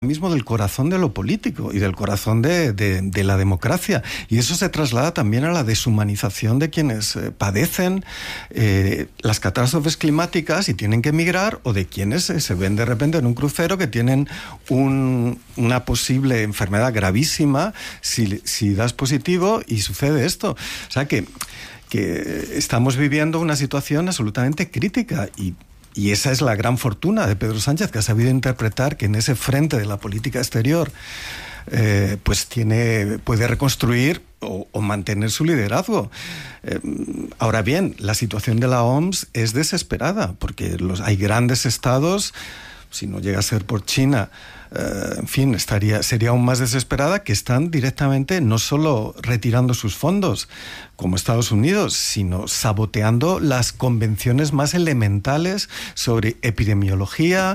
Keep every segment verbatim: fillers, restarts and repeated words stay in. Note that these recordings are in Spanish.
mismo del corazón de lo político y del corazón de, de, de la democracia. Y eso se traslada también a la deshumanización de quienes eh, padecen eh, las catástrofes climáticas y tienen que emigrar, o de quienes eh, se ven de repente en un crucero que tienen un, una posible enfermedad gravísima si, si das positivo y sucede esto. O sea que, que estamos viviendo una situación absolutamente crítica y Y esa es la gran fortuna de Pedro Sánchez, que ha sabido interpretar que en ese frente de la política exterior eh, pues tiene, puede reconstruir o, o mantener su liderazgo. Eh, ahora bien, la situación de la O M S es desesperada, porque los, hay grandes estados, si no llega a ser por China, Uh, en fin, estaría, sería aún más desesperada, que están directamente no solo retirando sus fondos, como Estados Unidos, sino saboteando las convenciones más elementales sobre epidemiología,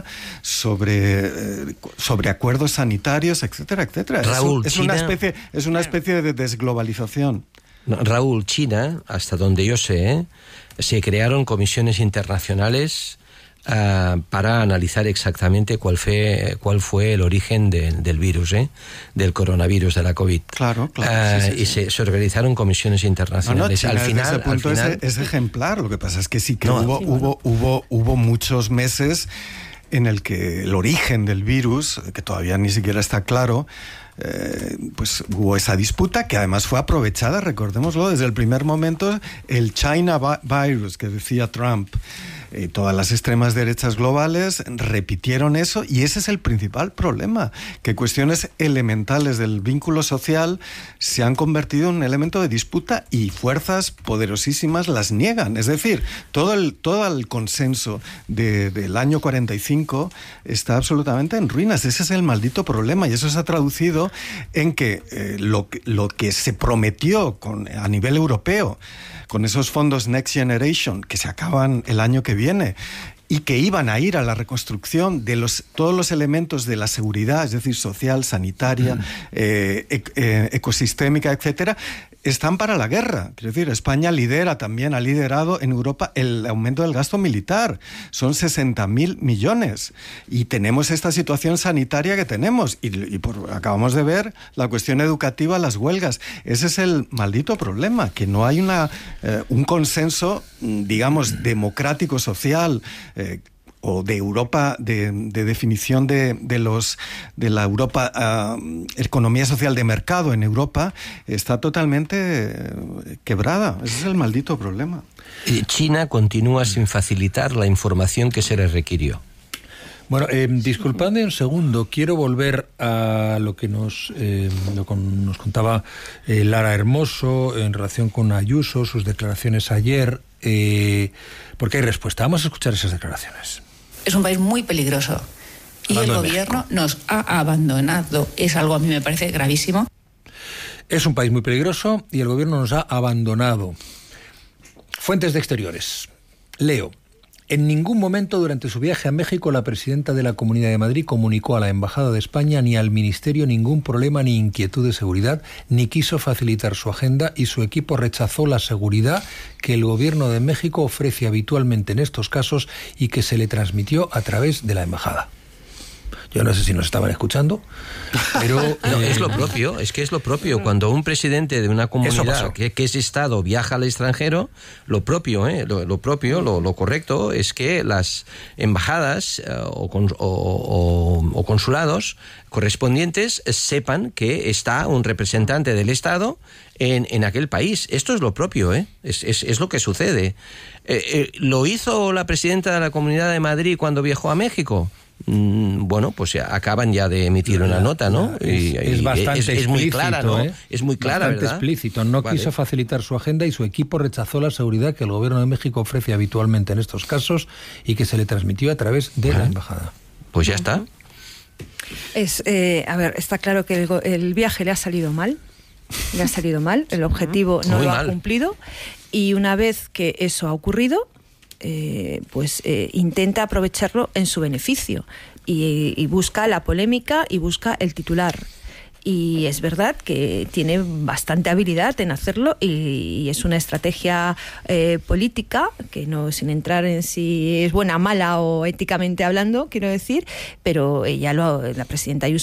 sobre, eh, sobre acuerdos sanitarios, etcétera, etcétera. Raúl, es, es, una especie, es una especie de desglobalización. Raúl, China, hasta donde yo sé, ¿eh? se crearon comisiones internacionales Uh, para analizar exactamente cuál fue cuál fue el origen de, del virus, ¿eh? del coronavirus, de la COVID. Claro, claro. Uh, sí, sí, y sí. Se, se organizaron comisiones internacionales. No, no, China, al final, desde ese punto al final... es, es ejemplar. Lo que pasa es que sí que no, hubo, sí, hubo, bueno. hubo, hubo muchos meses en el que el origen del virus, que todavía ni siquiera está claro, eh, pues hubo esa disputa que además fue aprovechada, recordémoslo, desde el primer momento, el China virus que decía Trump. Eh, todas las extremas derechas globales repitieron eso, y ese es el principal problema, que cuestiones elementales del vínculo social se han convertido en un elemento de disputa y fuerzas poderosísimas las niegan. Es decir, todo el, todo el consenso de, del año cuarenta y cinco está absolutamente en ruinas. Ese es el maldito problema, y eso se ha traducido en que eh, lo, lo que se prometió con, a nivel europeo, con esos fondos Next Generation, que se acaban el año que viene, y que iban a ir a la reconstrucción de los, todos los elementos de la seguridad, es decir, social, sanitaria, mm. eh, ec, eh, ecosistémica, etcétera, están para la guerra. Quiero decir, España lidera, también ha liderado en Europa el aumento del gasto militar. Son sesenta mil millones. Y tenemos esta situación sanitaria que tenemos. Y, y por, acabamos de ver la cuestión educativa, las huelgas. Ese es el maldito problema, que no hay una, eh, un consenso, digamos, democrático, social, eh, o de Europa, de, de definición de, de los de la Europa, uh, economía social de mercado en Europa, está totalmente eh, quebrada. Ese es el maldito problema. China continúa sin facilitar la información que se le requirió. Bueno, eh, disculpadme un segundo, quiero volver a lo que nos, eh, lo con, nos contaba eh, Lara Hermoso en relación con Ayuso, sus declaraciones ayer, eh, porque hay respuesta. Vamos a escuchar esas declaraciones. Es un país muy peligroso y el gobierno nos ha abandonado. Es algo, a mí me parece gravísimo. Es un país muy peligroso y el gobierno nos ha abandonado. Fuentes de Exteriores. Leo. En ningún momento durante su viaje a México la presidenta de la Comunidad de Madrid comunicó a la Embajada de España ni al Ministerio ningún problema ni inquietud de seguridad, ni quiso facilitar su agenda, y su equipo rechazó la seguridad que el Gobierno de México ofrece habitualmente en estos casos y que se le transmitió a través de la Embajada. Yo no sé si nos estaban escuchando, pero... No, eh, es lo propio, es que es lo propio. Cuando un presidente de una comunidad que, que es Estado viaja al extranjero, lo propio, ¿eh? lo, lo propio, lo, lo correcto es que las embajadas eh, o, con, o, o, o consulados correspondientes sepan que está un representante del Estado en, en aquel país. Esto es lo propio, ¿eh? es, es, es lo que sucede. Eh, eh, ¿Lo hizo la presidenta de la Comunidad de Madrid cuando viajó a México? Bueno, pues ya acaban ya de emitir una nota, ¿no? Es, y, es bastante es, es muy clara, ¿no? ¿eh? Es muy clara, bastante ¿verdad? explícito. No vale. quiso facilitar su agenda y su equipo rechazó la seguridad que el Gobierno de México ofrece habitualmente en estos casos y que se le transmitió a través de vale. la Embajada. Pues ya está. Es, eh, a ver, está claro que el, el viaje le ha salido mal. Le ha salido mal. El objetivo no muy lo mal. ha cumplido. Y una vez que eso ha ocurrido, eh, pues eh, intenta aprovecharlo en su beneficio. Y, y busca la polémica y busca el titular. Y es verdad que tiene bastante habilidad en hacerlo y, y es una estrategia eh, política, que no, sin entrar en si es buena, mala o éticamente hablando, quiero decir, pero ella lo, la presidenta Ayuso